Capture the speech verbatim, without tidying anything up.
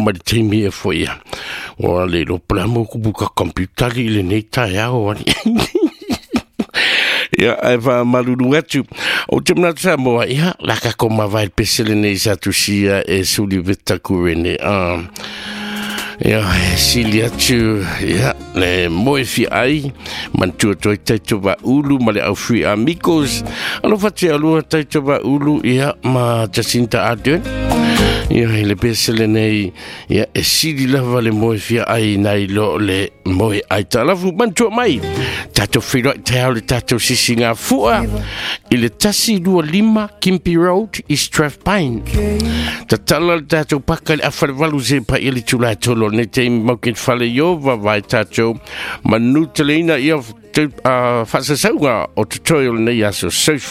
ma le teimi e foi ia. O le lo plamo ku buka computer li le nei tai au ani. Ia e va malulu atu. O te mna tsa moa ia la ka koma vai pesele nei sa tu sia e suli veta kurene. Ah. Ia sili atu ia le moe fi ai mantua toi taito va ulu ma le au free amigos. Alo fati alua taito va ulu ia ma Jacinta Ardern. Ia le pesele nei ia e sili lava le moe fi ai nai lo le moe ai talafu mantua mai. Tato whiro te au le tato sisi ngā fua i le tasi lua lima Kimpi Road i Strathpine. Ta tala le tato paka le awhare walu se pa ili tula e tolo ne te maukin whale yo va vai tato manu te leina ia whasasaunga o tutorial nei aso. So